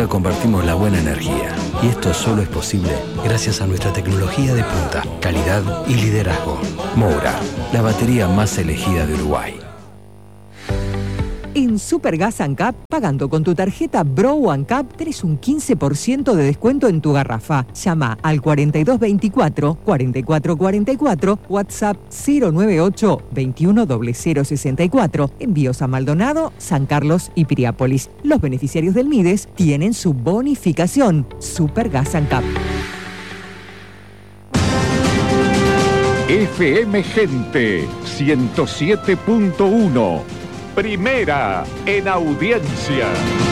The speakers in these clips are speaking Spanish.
Moura compartimos la buena energía. Y esto solo es posible gracias a nuestra tecnología de punta, calidad y liderazgo. Moura, la batería más elegida de Uruguay. En Supergas ANCAP, pagando con tu tarjeta Bro ANCAP, tenés un 15% de descuento en tu garrafa. Llama al 4224-4444, WhatsApp 098-210064. Envíos a Maldonado, San Carlos y Piriápolis. Los beneficiarios del MIDES tienen su bonificación. Supergas ANCAP. FM Gente 107.1. Primera en audiencia.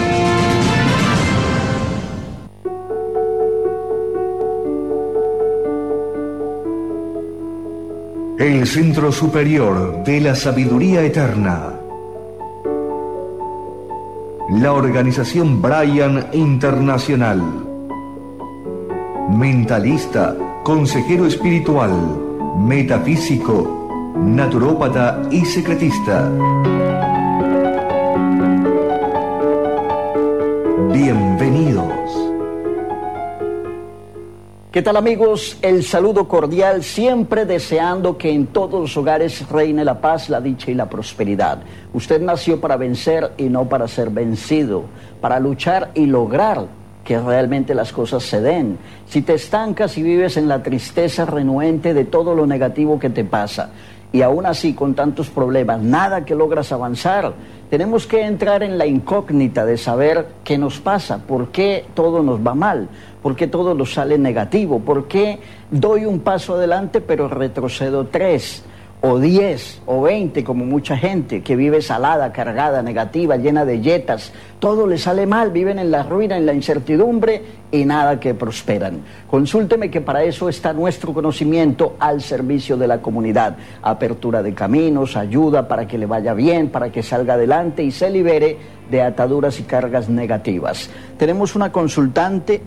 El Centro Superior de la Sabiduría Eterna. La organización Brian Internacional. Mentalista, consejero espiritual, metafísico, naturópata y secretista. Bienvenidos. ¿Qué tal, amigos? El saludo cordial, siempre deseando que en todos los hogares reine la paz, la dicha y la prosperidad. Usted nació para vencer y no para ser vencido, para luchar y lograr que realmente las cosas se den. Si te estancas y vives en la tristeza renuente de todo lo negativo que te pasa, y aún así con tantos problemas, nada que logras avanzar, tenemos que entrar en la incógnita de saber qué nos pasa, por qué todo nos va mal, por qué todo nos sale negativo, por qué doy un paso adelante pero retrocedo 3 o 10 o 20, como mucha gente que vive salada, cargada, negativa, llena de yetas. Todo le sale mal, viven en la ruina, en la incertidumbre y nada que prosperan. Consúlteme, que para eso está nuestro conocimiento al servicio de la comunidad. Apertura de caminos, ayuda para que le vaya bien, para que salga adelante y se libere de ataduras y cargas negativas. Tenemos un consultante,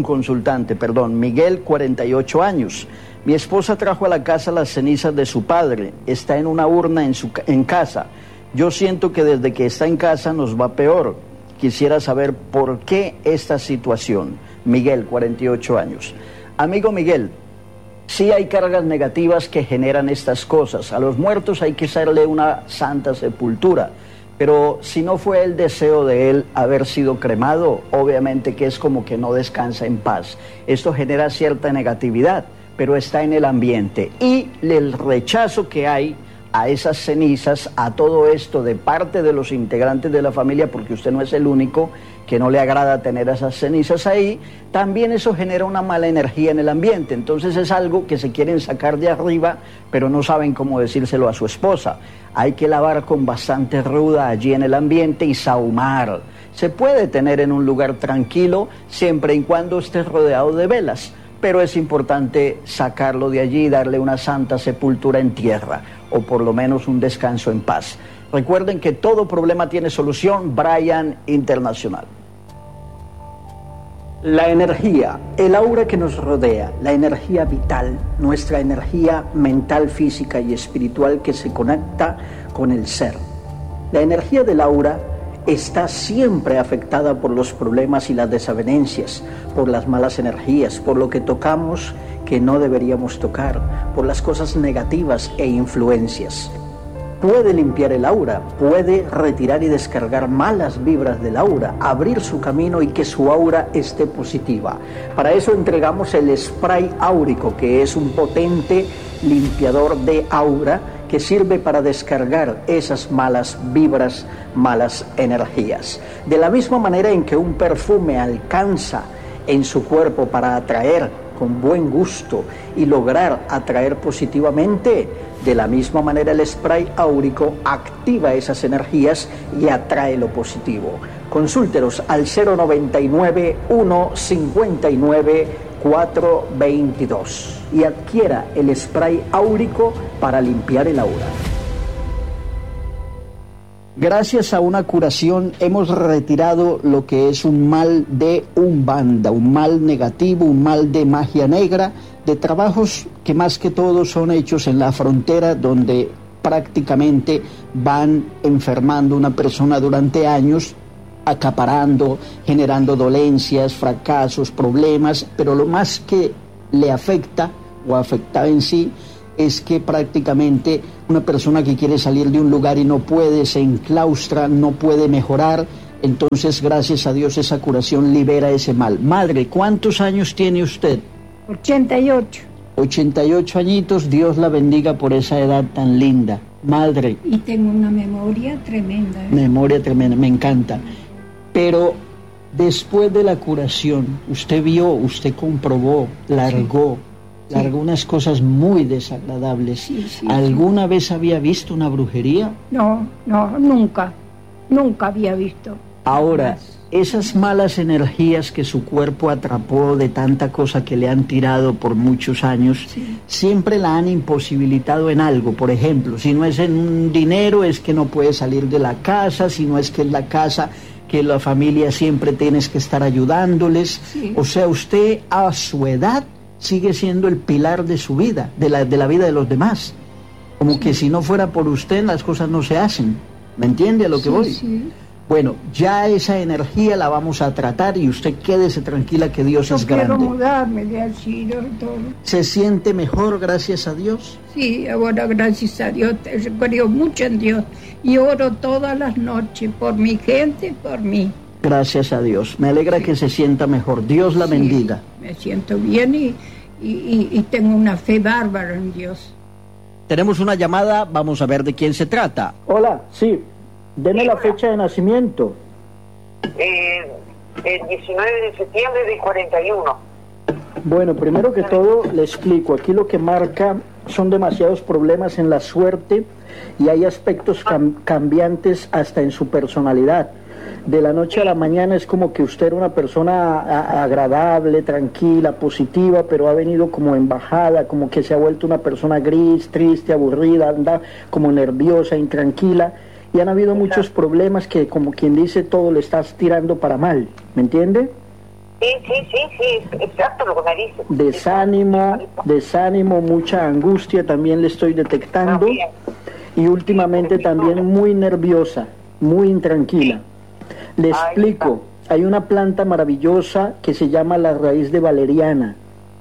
Miguel, 48 años. Mi esposa trajo a la casa las cenizas de su padre. Está en una urna en casa. Yo siento que desde que está en casa nos va peor. Quisiera saber por qué esta situación. Miguel, 48 años. Amigo Miguel, sí hay cargas negativas que generan estas cosas. A los muertos hay que hacerle una santa sepultura. Pero si no fue el deseo de él haber sido cremado, obviamente que es como que no descansa en paz. Esto genera cierta negatividad, pero está en el ambiente. Y el rechazo que hay a esas cenizas, a todo esto de parte de los integrantes de la familia, porque usted no es el único que no le agrada tener esas cenizas ahí, también eso genera una mala energía en el ambiente. Entonces es algo que se quieren sacar de arriba, pero no saben cómo decírselo a su esposa. Hay que lavar con bastante ruda allí en el ambiente y sahumar. Se puede tener en un lugar tranquilo siempre y cuando esté rodeado de velas, pero es importante sacarlo de allí y darle una santa sepultura en tierra, o por lo menos un descanso en paz. Recuerden que todo problema tiene solución. Brian Internacional. La energía, el aura que nos rodea, la energía vital, nuestra energía mental, física y espiritual que se conecta con el ser. La energía del aura está siempre afectada por los problemas y las desavenencias, por las malas energías, por lo que tocamos que no deberíamos tocar, por las cosas negativas e influencias. Puede limpiar el aura, puede retirar y descargar malas vibras del aura, abrir su camino y que su aura esté positiva. Para eso entregamos el spray áurico, que es un potente limpiador de aura que sirve para descargar esas malas vibras, malas energías. De la misma manera en que un perfume alcanza en su cuerpo para atraer con buen gusto y lograr atraer positivamente, de la misma manera el spray áurico activa esas energías y atrae lo positivo. Consúltenos al 099-159-422 y adquiera el spray áurico para limpiar el aura. Gracias a una curación hemos retirado lo que es un mal de Umbanda, un mal negativo, un mal de magia negra, de trabajos que más que todo son hechos en la frontera, donde prácticamente van enfermando una persona durante años acaparando, generando dolencias, fracasos, problemas, pero lo más que le afecta o afecta en sí es que prácticamente una persona que quiere salir de un lugar y no puede, se enclaustra, no puede mejorar. Entonces, gracias a Dios, esa curación libera ese mal. Madre, ¿cuántos años tiene usted? 88. 88 añitos, Dios la bendiga por esa edad tan linda. Madre. Y tengo una memoria tremenda. Memoria tremenda, me encanta. Pero después de la curación, usted vio, usted comprobó, largó unas cosas muy desagradables. Sí. ¿Alguna vez había visto una brujería? No, nunca había visto. Ahora, esas malas energías que su cuerpo atrapó de tanta cosa que le han tirado por muchos años, siempre la han imposibilitado en algo. Por ejemplo, si no es en un dinero, es que no puede salir de la casa, si no es que en la casa, que la familia siempre tienes que estar ayudándoles. Sí. O sea, usted a su edad sigue siendo el pilar de su vida, de la vida de los demás. Como que si no fuera por usted, las cosas no se hacen. ¿Me entiende a lo que voy? Sí. Bueno, ya esa energía la vamos a tratar y usted quédese tranquila que Dios es grande. Yo quiero mudarme de asilo y todo. ¿Se siente mejor gracias a Dios? Sí, ahora gracias a Dios, creo mucho en Dios y oro todas las noches por mi gente, por mí. Gracias a Dios, me alegra que se sienta mejor, Dios la bendiga. Me siento bien y tengo una fe bárbara en Dios. Tenemos una llamada, vamos a ver de quién se trata. Hola, sí, deme la fecha de nacimiento. El 19 de septiembre del 41. Bueno, primero que todo le explico, aquí lo que marca son demasiados problemas en la suerte y hay aspectos cambiantes hasta en su personalidad. De la noche a la mañana es como que usted era una persona agradable, tranquila, positiva, pero ha venido como en bajada, como que se ha vuelto una persona gris, triste, aburrida, anda como nerviosa, intranquila, y han habido muchos problemas que, como quien dice, todo le estás tirando para mal, ¿me entiende? Sí, exacto lo que me dice. Desánimo, mucha angustia también le estoy detectando, y últimamente también muy nerviosa, muy intranquila. Le explico, hay una planta maravillosa que se llama la raíz de valeriana.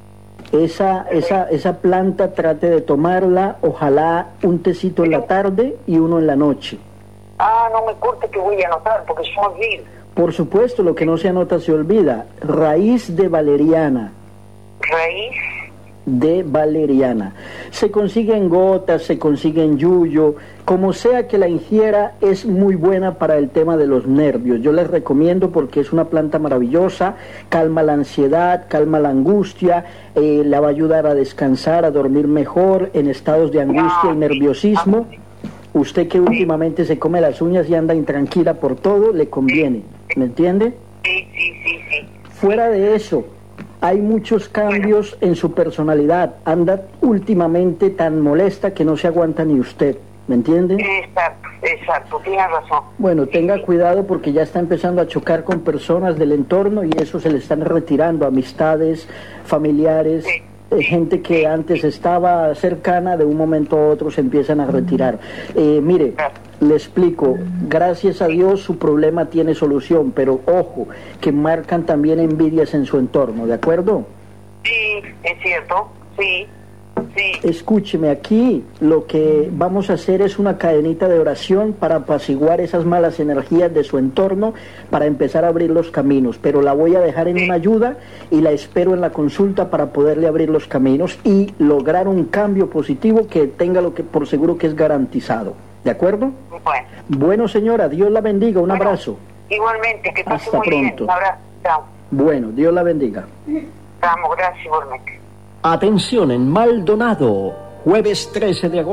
Esa planta trate de tomarla, ojalá un tecito en la tarde y uno en la noche. No me corte que voy a anotar porque yo olvido. Por supuesto, lo que no se anota se olvida. Raíz de valeriana. Raíz de valeriana. Se consigue en gotas, se consigue en yuyo, como sea que la ingiera, es muy buena para el tema de los nervios. Yo les recomiendo porque es una planta maravillosa, calma la ansiedad, calma la angustia, la va a ayudar a descansar, a dormir mejor en estados de angustia y nerviosismo. Usted que últimamente se come las uñas y anda intranquila por todo, le conviene, ¿me entiende? Sí. Fuera de eso, hay muchos cambios en su personalidad. Anda últimamente tan molesta que no se aguanta ni usted, ¿me entiende? Exacto, tienes razón. Bueno, tenga cuidado porque ya está empezando a chocar con personas del entorno y eso se le están retirando, amistades, familiares, gente que antes estaba cercana, de un momento a otro se empiezan a retirar. Mire, le explico, gracias a Dios su problema tiene solución, pero ojo, que marcan también envidias en su entorno, ¿de acuerdo? Sí, es cierto, sí. Escúcheme, aquí lo que vamos a hacer es una cadenita de oración para apaciguar esas malas energías de su entorno, para empezar a abrir los caminos, pero la voy a dejar en una ayuda y la espero en la consulta para poderle abrir los caminos y lograr un cambio positivo que tenga lo que por seguro que es garantizado, ¿de acuerdo? Bueno señora, Dios la bendiga, un abrazo. Igualmente, que pase hasta muy pronto. Bien. Un abrazo, chao. Bueno, Dios la bendiga. Vamos, gracias igualmente. Atención en Maldonado, jueves 13 de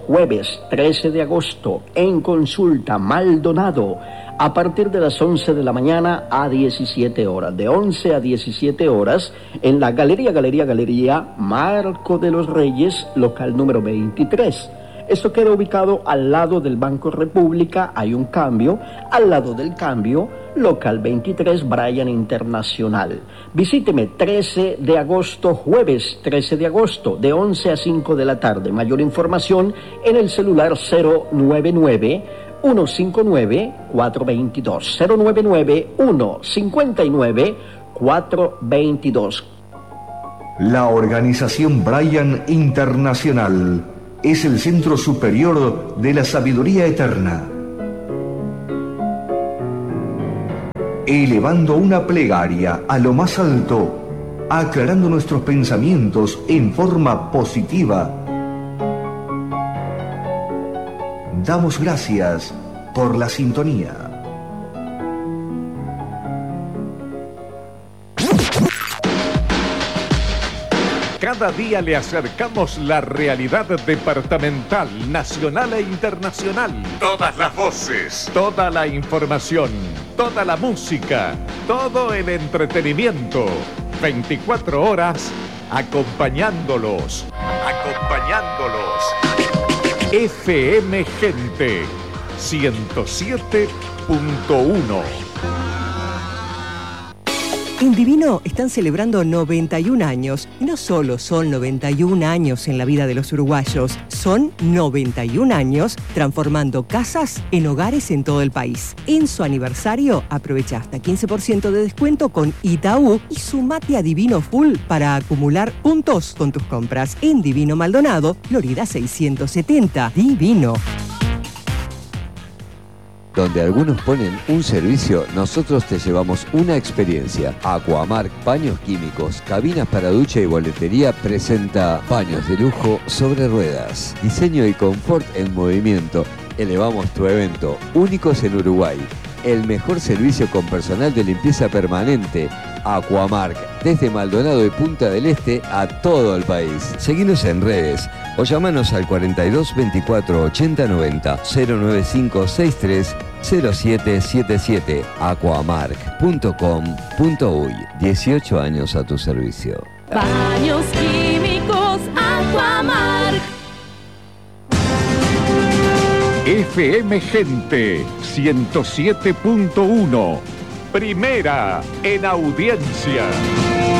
agosto, en consulta Maldonado, a partir de las 11 de la mañana a 17 horas, de 11 a 17 horas, en la Galería Marco de los Reyes, local número 23. Esto queda ubicado al lado del Banco República, hay un cambio, al lado del cambio, local 23, Bryan Internacional. Visíteme 13 de agosto, jueves 13 de agosto, de 11 a 5 de la tarde. Mayor información en el celular 099 159-422. 099-159-422. La organización Brian Internacional es el Centro Superior de la Sabiduría Eterna. Elevando una plegaria a lo más alto, aclarando nuestros pensamientos en forma positiva. Damos gracias por la sintonía. Cada día le acercamos la realidad departamental, nacional e internacional. Todas las voces, toda la información, toda la música, todo el entretenimiento. 24 horas acompañándolos. FM Gente 107.1. En Divino están celebrando 91 años. Y no solo son 91 años en la vida de los uruguayos, son 91 años transformando casas en hogares en todo el país. En su aniversario, aprovecha hasta 15% de descuento con Itaú y sumate a Divino Full para acumular puntos con tus compras. En Divino Maldonado, Florida 670. Divino. Donde algunos ponen un servicio, nosotros te llevamos una experiencia. Aquamark Paños Químicos, cabinas para ducha y boletería presenta paños de lujo sobre ruedas. Diseño y confort en movimiento. Elevamos tu evento, únicos en Uruguay. El mejor servicio con personal de limpieza permanente. Aquamark, desde Maldonado y Punta del Este a todo el país. Seguinos en redes o llamanos al 42 24 80 90 095 63 0777 aquamark.com.uy. 18 años a tu servicio. Baños Químicos Aquamark. FM Gente 107.1. Primera en audiencia.